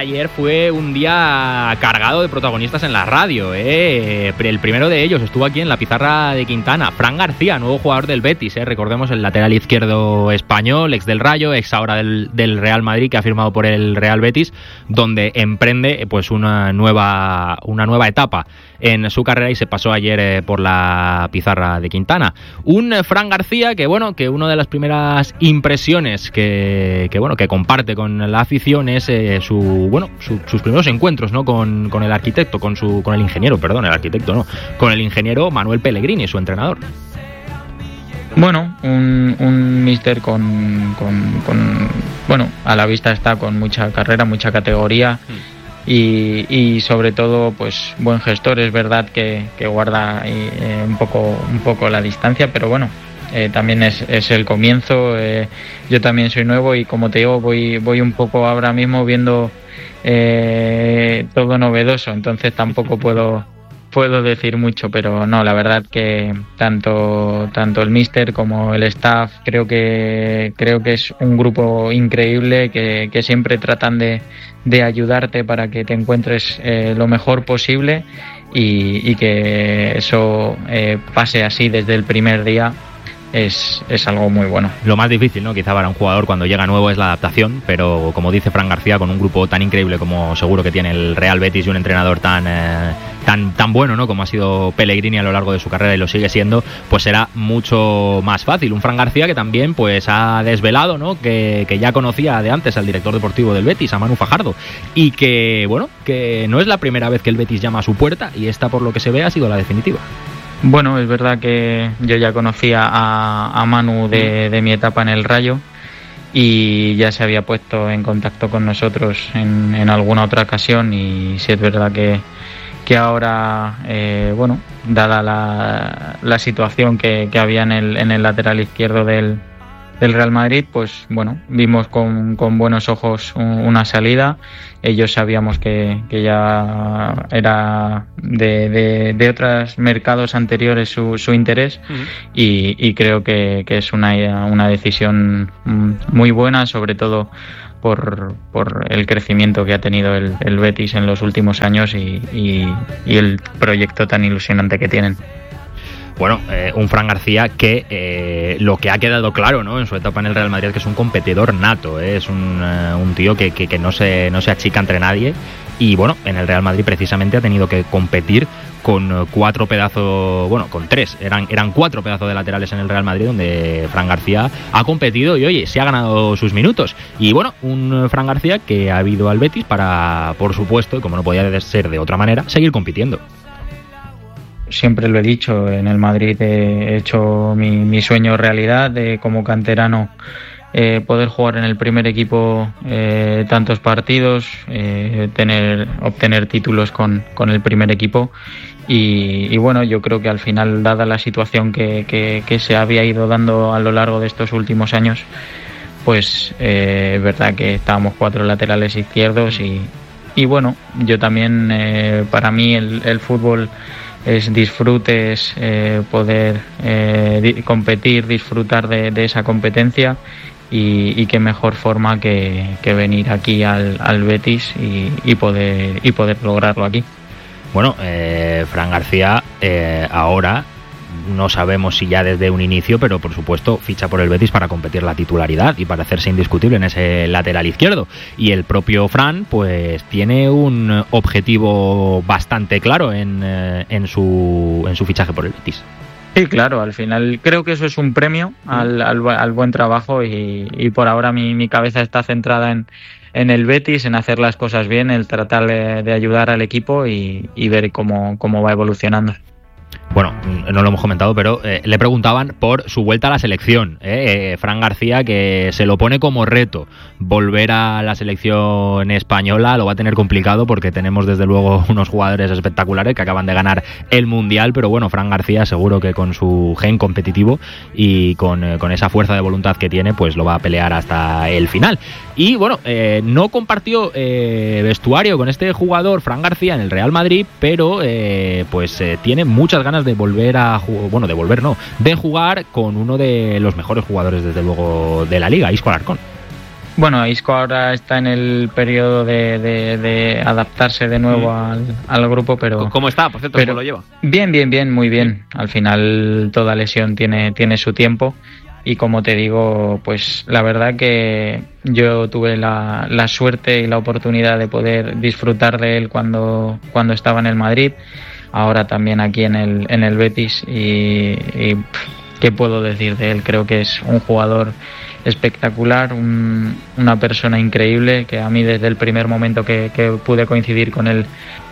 ayer fue un día cargado de protagonistas en la radio, El primero de ellos estuvo aquí en la pizarra de Quintana, Fran García, nuevo jugador del Betis, Recordemos el lateral izquierdo español, ex del Rayo, ex ahora del Real Madrid, que ha firmado por el Real Betis, donde emprende pues una nueva etapa en su carrera y se pasó ayer por la pizarra de Quintana. Un Fran García que una de las primeras impresiones que comparte con la afición es sus primeros encuentros, ¿no? con el arquitecto, con el ingeniero Manuel Pellegrini, su entrenador. Bueno, un míster con a la vista está, con mucha carrera, mucha categoría. Y sobre todo pues buen gestor. Es verdad que guarda un poco la distancia, pero bueno, también es el comienzo. Yo también soy nuevo y, como te digo, voy un poco ahora mismo viendo todo novedoso, entonces tampoco puedo decir mucho, pero no, la verdad que tanto el míster como el staff creo que es un grupo increíble que siempre tratan de ayudarte para que te encuentres lo mejor posible y que eso pase así desde el primer día. Es algo muy bueno. Lo más difícil, ¿no? Quizá para un jugador cuando llega nuevo es la adaptación, pero como dice Fran García, con un grupo tan increíble como seguro que tiene el Real Betis y un entrenador tan bueno, ¿no? Como ha sido Pellegrini a lo largo de su carrera y lo sigue siendo, pues será mucho más fácil. Un Fran García que también pues ha desvelado, ¿no? Que ya conocía de antes al director deportivo del Betis, a Manu Fajardo, y que no es la primera vez que el Betis llama a su puerta, y esta, por lo que se ve, ha sido la definitiva. Bueno, es verdad que yo ya conocía a Manu de mi etapa en el Rayo y ya se había puesto en contacto con nosotros en alguna otra ocasión, y sí es verdad que ahora, dada la situación que había en el lateral izquierdo del Real Madrid, pues bueno, vimos con buenos ojos una salida. Ellos sabíamos que ya era de otros mercados anteriores su interés, y creo que es una decisión muy buena, sobre todo por el crecimiento que ha tenido el Betis en los últimos años y el proyecto tan ilusionante que tienen. Bueno, un Fran García que lo que ha quedado claro, ¿no? En su etapa en el Real Madrid es que es un competidor nato, es un tío que no se achica entre nadie, y bueno, en el Real Madrid precisamente ha tenido que competir con tres, eran 4 pedazos de laterales en el Real Madrid, donde Fran García ha competido y oye, se ha ganado sus minutos. Y bueno, un Fran García que ha ido al Betis para, por supuesto, y como no podía ser de otra manera, seguir compitiendo. Siempre lo he dicho, en el Madrid he hecho mi sueño realidad, de como canterano poder jugar en el primer equipo tantos partidos, obtener títulos con el primer equipo, y bueno, yo creo que al final, dada la situación que se había ido dando a lo largo de estos últimos años, pues es verdad que estábamos 4 laterales izquierdos y bueno, yo también, para mí el fútbol es disfrute, es poder competir, disfrutar de esa competencia, y qué mejor forma que venir aquí al Betis y poder lograrlo aquí. Bueno, Fran García ahora no sabemos si ya desde un inicio, pero por supuesto ficha por el Betis para competir la titularidad y para hacerse indiscutible en ese lateral izquierdo. Y el propio Fran pues tiene un objetivo bastante claro en su fichaje por el Betis. Sí, claro, al final creo que eso es un premio al buen trabajo, y por ahora mi cabeza está centrada en el Betis, en hacer las cosas bien, el tratar de ayudar al equipo y ver cómo va evolucionando. Bueno, no lo hemos comentado, pero le preguntaban por su vuelta a la selección. Fran García, que se lo pone como reto volver a la selección española, lo va a tener complicado porque tenemos desde luego unos jugadores espectaculares que acaban de ganar el Mundial, pero bueno, Fran García seguro que con su gen competitivo y con esa fuerza de voluntad que tiene, pues lo va a pelear hasta el final. Y bueno, no compartió vestuario con este jugador, Fran García, en el Real Madrid, pero tiene muchas ganas de volver de jugar con uno de los mejores jugadores desde luego de la liga, Isco Alarcón. Bueno, Isco ahora está en el periodo de adaptarse de nuevo al grupo, pero... ¿Cómo está? Por cierto, ¿cómo lo lleva? Bien, muy bien. Al final toda lesión tiene su tiempo y como te digo, pues la verdad que yo tuve la suerte y la oportunidad de poder disfrutar de él cuando estaba en el Madrid, ahora también aquí en el Betis y ¿qué puedo decir de él? Creo que es un jugador espectacular, una persona increíble que a mí desde el primer momento que pude coincidir con él.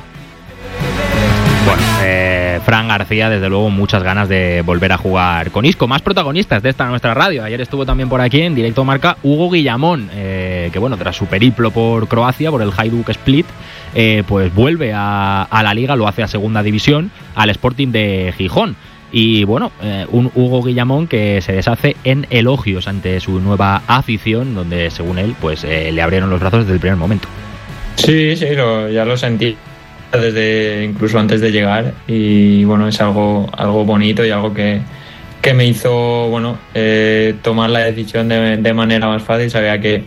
Bueno, Fran García, desde luego muchas ganas de volver a jugar con Isco. Más protagonistas de esta nuestra radio. Ayer estuvo también por aquí en Directo Marca Hugo Guillamón, que bueno, tras su periplo por Croacia, por el Hajduk Split, pues vuelve a la Liga, lo hace a segunda división, al Sporting de Gijón. Y bueno, un Hugo Guillamón que se deshace en elogios ante su nueva afición, donde según él pues le abrieron los brazos desde el primer momento. Sí, ya lo sentí desde incluso antes de llegar y bueno, es algo bonito y algo que me hizo tomar la decisión de manera más fácil. Sabía que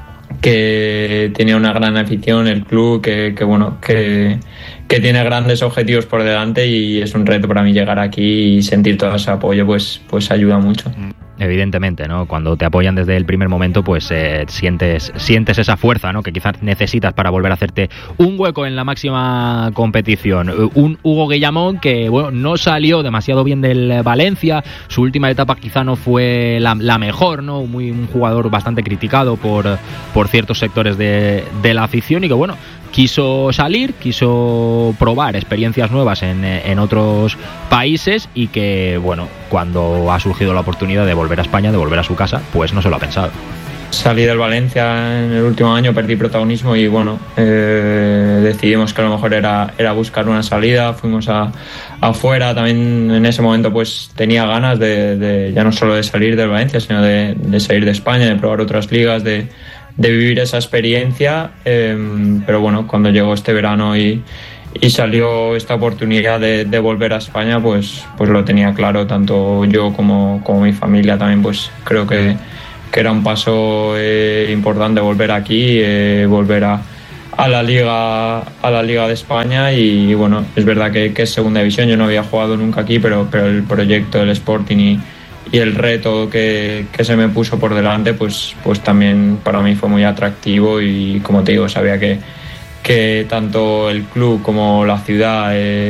tenía una gran afición el club, que tiene grandes objetivos por delante y es un reto para mí llegar aquí y sentir todo ese apoyo, pues ayuda mucho. Evidentemente, ¿no? Cuando te apoyan desde el primer momento, pues sientes esa fuerza, ¿no? Que quizás necesitas para volver a hacerte un hueco en la máxima competición. Un Hugo Guillamón que, bueno, no salió demasiado bien del Valencia. Su última etapa quizá no fue la mejor, ¿no? Un jugador bastante criticado por ciertos sectores de la afición y que, bueno, quiso salir, quiso probar experiencias nuevas en otros países y que, bueno, cuando ha surgido la oportunidad de volver a España, de volver a su casa, pues no se lo ha pensado. Salí del Valencia en el último año, perdí protagonismo y bueno, decidimos que a lo mejor era buscar una salida, fuimos afuera, también en ese momento pues tenía ganas de ya no solo de salir del Valencia, sino de salir de España, de probar otras ligas, de vivir esa experiencia, pero bueno, cuando llegó este verano y salió esta oportunidad de volver a España, pues lo tenía claro, tanto yo como mi familia también, pues creo que era un paso importante volver aquí, volver a la Liga de España y bueno, es verdad que es segunda división, yo no había jugado nunca aquí, pero el proyecto del Sporting y el reto que se me puso por delante, pues también para mí fue muy atractivo y como te digo, sabía que tanto el club como la ciudad,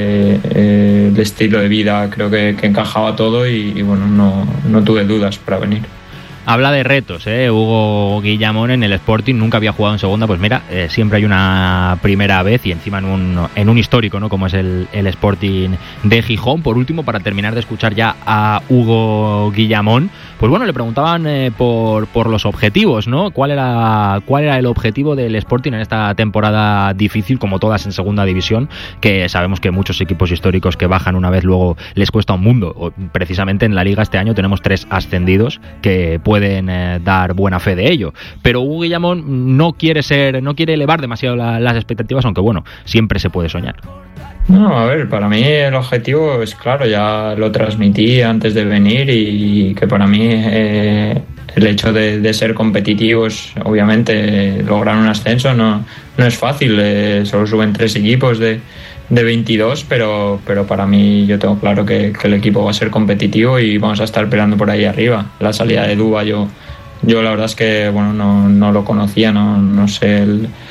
el estilo de vida, creo que encajaba todo y bueno, no tuve dudas para venir. Habla de retos, Hugo Guillamón en el Sporting, nunca había jugado en segunda, pues mira, siempre hay una primera vez y encima en un histórico, ¿no? Como es el Sporting de Gijón. Por último, para terminar de escuchar ya a Hugo Guillamón, pues bueno, le preguntaban por los objetivos, ¿no? ¿Cuál era el objetivo del Sporting en esta temporada difícil, como todas en segunda división, que sabemos que muchos equipos históricos que bajan una vez luego les cuesta un mundo? Precisamente en la Liga este año tenemos 3 ascendidos que pueden dar buena fe de ello, pero Hugo Guillamón no quiere elevar demasiado las expectativas, aunque bueno, siempre se puede soñar. No, a ver, para mí el objetivo es claro, ya lo transmití antes de venir y que para mí el hecho de ser competitivos, obviamente lograr un ascenso no es fácil, solo suben 3 equipos de 22, pero para mí yo tengo claro que el equipo va a ser competitivo y vamos a estar peleando por ahí arriba. La salida de Duba yo la verdad es que bueno no lo conocía, no sé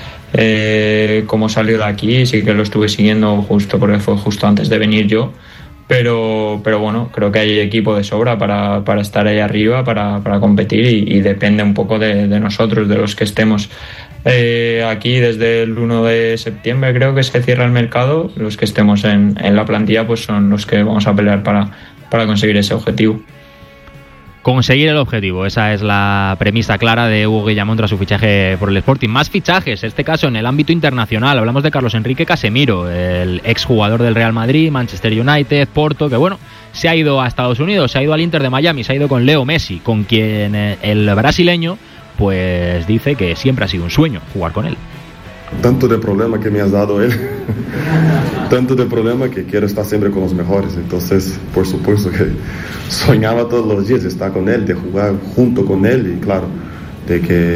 cómo salió de aquí, sí que lo estuve siguiendo justo porque fue justo antes de venir yo, pero bueno, creo que hay equipo de sobra para estar ahí arriba, para competir y depende un poco de nosotros, de los que estemos aquí desde el 1 de septiembre creo que se cierra el mercado. Los que estemos en la plantilla pues son los que vamos a pelear para conseguir ese objetivo. Conseguir el objetivo, esa es la premisa clara de Hugo Guillamón tras su fichaje por el Sporting. Más fichajes, en este caso en el ámbito internacional. Hablamos de Carlos Enrique Casemiro, el exjugador del Real Madrid, Manchester United, Porto, que bueno, se ha ido a Estados Unidos, se ha ido al Inter de Miami, se ha ido con Leo Messi, con quien el brasileño pues dice que siempre ha sido un sueño jugar con él. Tanto de problema que me has dado él, tanto de problema que quiero estar siempre con los mejores, entonces por supuesto que soñaba todos los días de estar con él, de jugar junto con él y claro, de que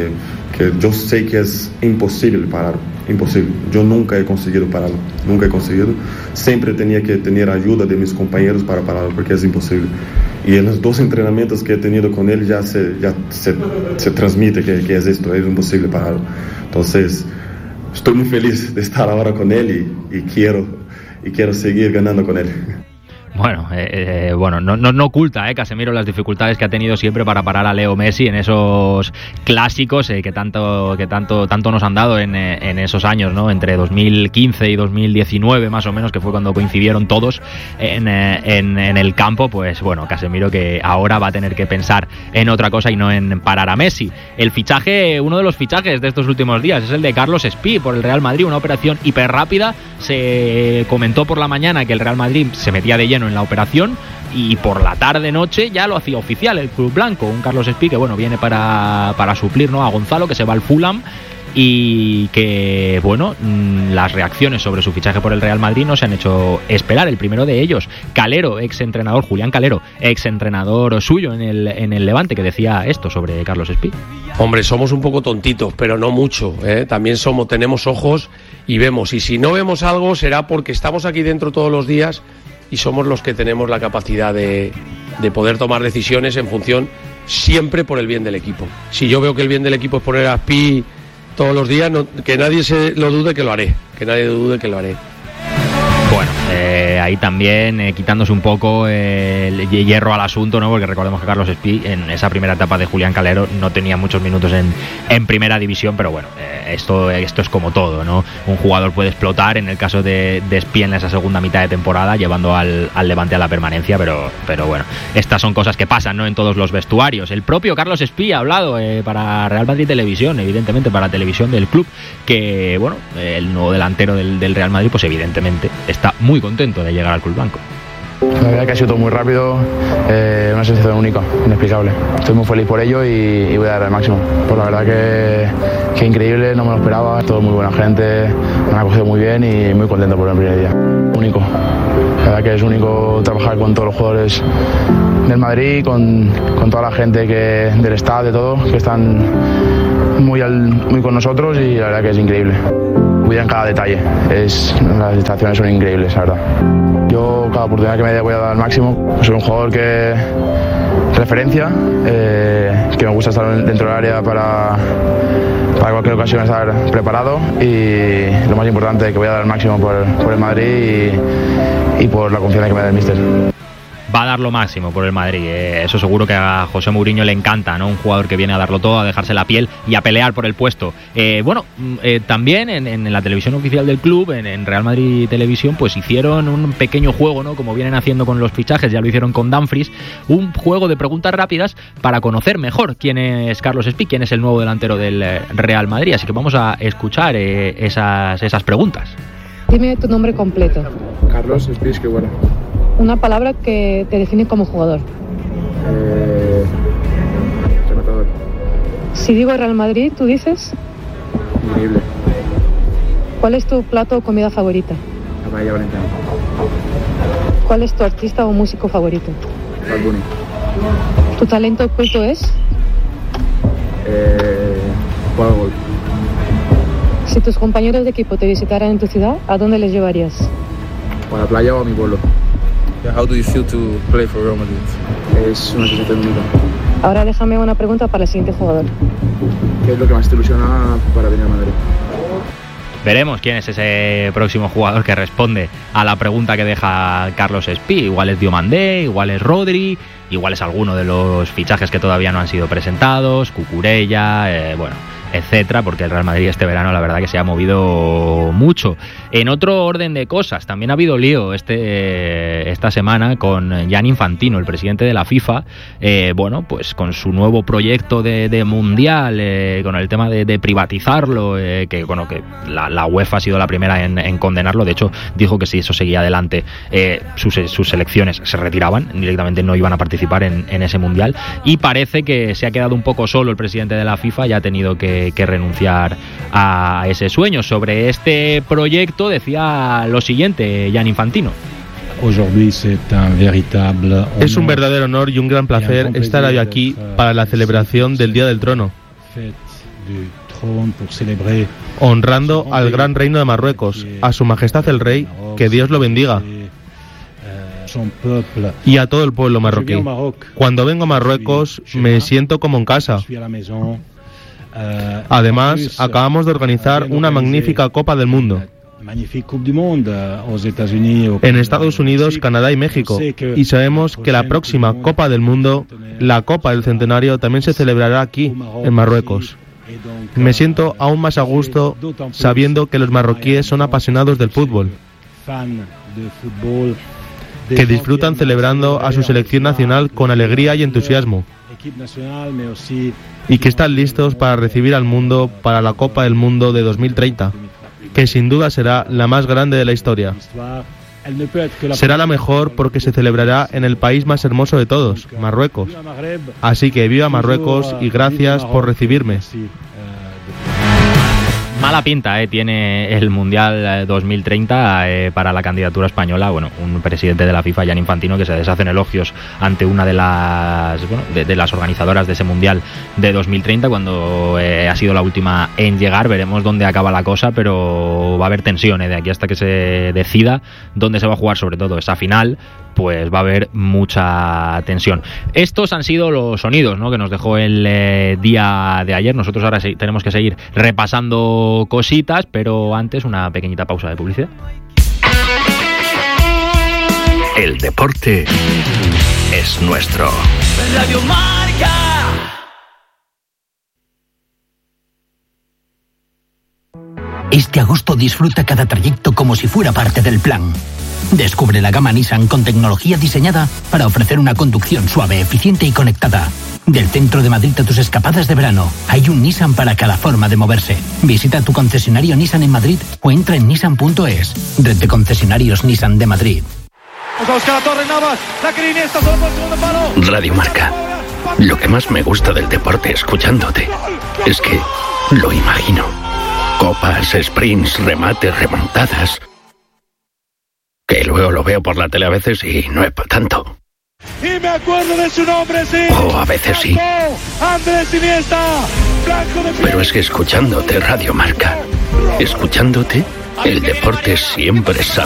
que yo sé que es imposible parar, imposible. Yo nunca he conseguido pararlo, nunca he conseguido. Siempre tenía que tener ayuda de mis compañeros para pararlo, porque es imposible. Y en los 2 entrenamientos que he tenido con él ya se transmite que es esto, es imposible pararlo. Entonces, estoy muy feliz de estar ahora con él y quiero seguir ganando con él. Bueno, no oculta Casemiro las dificultades que ha tenido siempre para parar a Leo Messi en esos clásicos que tanto nos han dado en esos años, ¿no? Entre 2015 y 2019 más o menos, que fue cuando coincidieron todos en el campo. Pues bueno, Casemiro que ahora va a tener que pensar en otra cosa y no en parar a Messi. Uno de los fichajes de estos últimos días es el de Carlos Espí por el Real Madrid, una operación hiper rápida. Se comentó por la mañana que el Real Madrid se metía de lleno en la operación y por la tarde-noche ya lo hacía oficial el club blanco, un Carlos Espí que viene para suplir, ¿no?, a Gonzalo, que se va al Fulham, y que las reacciones sobre su fichaje por el Real Madrid no se han hecho esperar. El primero de ellos, Julián Calero, exentrenador suyo en el Levante, que decía esto sobre Carlos Espí. Hombre, somos un poco tontitos, pero no mucho, También tenemos ojos y vemos, y si no vemos algo será porque estamos aquí dentro todos los días y somos los que tenemos la capacidad de poder tomar decisiones en función siempre por el bien del equipo. Si yo veo que el bien del equipo es poner a Espí todos los días, que nadie lo dude que lo haré, Bueno, ahí también quitándose un poco el hierro al asunto, ¿no? Porque recordemos que Carlos Espí en esa primera etapa de Julián Calero no tenía muchos minutos en primera división, pero bueno, esto es como todo, ¿no? Un jugador puede explotar, en el caso de Espí en esa segunda mitad de temporada, llevando al Levante a la permanencia, pero bueno, estas son cosas que pasan, ¿no?, en todos los vestuarios. El propio Carlos Espí ha hablado para Real Madrid Televisión, evidentemente para la televisión del club, que el nuevo delantero del Real Madrid, pues evidentemente está muy contento de llegar al club blanco. La verdad que ha sido todo muy rápido, una sensación única, inexplicable. Estoy muy feliz por ello y voy a dar el máximo. Pues la verdad que increíble, no me lo esperaba, todo muy buena gente, me han acogido muy bien y muy contento por el primer día. Único, la verdad que es único trabajar con todos los jugadores del Madrid, con toda la gente del staff, de todo, que están muy con nosotros, y la verdad que es increíble. Cuidan cada detalle, las instalaciones son increíbles, la verdad. Yo cada oportunidad que me dé voy a dar al máximo. Soy un jugador que referencia, que me gusta estar dentro del área para cualquier ocasión estar preparado, y lo más importante, que voy a dar al máximo por el Madrid y por la confianza que me da el míster. Va a dar lo máximo por el Madrid, eso seguro que a José Mourinho le encanta, ¿no? Un jugador que viene a darlo todo, a dejarse la piel y a pelear por el puesto. También en la televisión oficial del club, en Real Madrid Televisión, pues hicieron un pequeño juego, ¿no?, como vienen haciendo con los fichajes, ya lo hicieron con Dumfries, un juego de preguntas rápidas para conocer mejor quién es Carlos Espí, quién es el nuevo delantero del Real Madrid. Así que vamos a escuchar esas preguntas. Dime tu nombre completo. Carlos Espí Escribuela. Una palabra que te define como jugador. Rematador. Si digo Real Madrid, ¿tú dices? Increíble. ¿Cuál es tu plato o comida favorita? La paella valenciana. ¿Cuál es tu artista o músico favorito? Bad Bunny. ¿Tu talento oculto es? Jugar al golf. Si tus compañeros de equipo te visitaran en tu ciudad, ¿a dónde les llevarías? ¿A la playa o a mi pueblo? How do you feel to play for Real Madrid? Es una sensación única. Ahora déjame una pregunta para el siguiente jugador. ¿Qué es lo que más te ilusiona para venir a Madrid? Veremos quién es ese próximo jugador que responde a la pregunta que deja Carlos Espí. Igual es Diomandé, igual es Rodri, igual es alguno de los fichajes que todavía no han sido presentados, Cucurella, etcétera, porque el Real Madrid este verano la verdad que se ha movido mucho. En otro orden de cosas, también ha habido lío esta semana con Gianni Infantino, el presidente de la FIFA, pues con su nuevo proyecto de mundial, con el tema de privatizarlo, que la UEFA ha sido la primera en condenarlo. De hecho, dijo que si eso seguía adelante, sus selecciones se retiraban, directamente no iban a participar en ese mundial, y parece que se ha quedado un poco solo el presidente de la FIFA, ya ha tenido que renunciar a ese sueño. Sobre este proyecto decía lo siguiente Gianni Infantino. Es un verdadero honor y un gran placer estar hoy aquí para la celebración del Día del Trono. honrando al gran reino de Marruecos, a su majestad el rey, que Dios lo bendiga, y a todo el pueblo marroquí. Cuando vengo a Marruecos me siento como en casa. Además, acabamos de organizar una magnífica Copa del Mundo en Estados Unidos, Canadá y México, y sabemos que la próxima Copa del Mundo, la Copa del Centenario, también se celebrará aquí, en Marruecos. Me siento aún más a gusto sabiendo que los marroquíes son apasionados del fútbol, que disfrutan celebrando a su selección nacional con alegría y entusiasmo, y que están listos para recibir al mundo para la Copa del Mundo de 2030, que sin duda será la más grande de la historia. Será la mejor porque se celebrará en el país más hermoso de todos, Marruecos. Así que viva Marruecos y gracias por recibirme. Mala pinta tiene el Mundial 2030 para la candidatura española. Bueno, un presidente de la FIFA, Gianni Infantino, que se deshace en elogios ante una de las de las organizadoras de ese Mundial de 2030, cuando ha sido la última en llegar. Veremos dónde acaba la cosa, pero va a haber tensión de aquí hasta que se decida dónde se va a jugar, sobre todo esa final. Pues va a haber mucha tensión. Estos han sido los sonidos, ¿no?, que nos dejó el día de ayer. Nosotros ahora tenemos que seguir repasando cositas, pero antes una pequeñita pausa de publicidad. El deporte es nuestro. Radio Marca. Este agosto disfruta cada trayecto como si fuera parte del plan. Descubre la gama Nissan con tecnología diseñada para ofrecer una conducción suave, eficiente y conectada. Del centro de Madrid a tus escapadas de verano, hay un Nissan para cada forma de moverse. Visita tu concesionario Nissan en Madrid o entra en nissan.es. Red de concesionarios Nissan de Madrid. Radio Marca. Lo que más me gusta del deporte escuchándote es que lo imagino. Copas, sprints, remates, remontadas. Que luego lo veo por la tele a veces y no es para tanto. Y me acuerdo de su nombre, sí. O a veces sí. Andrés Iniesta. Pero es que escuchándote Radio Marca, escuchándote, el deporte siempre sabe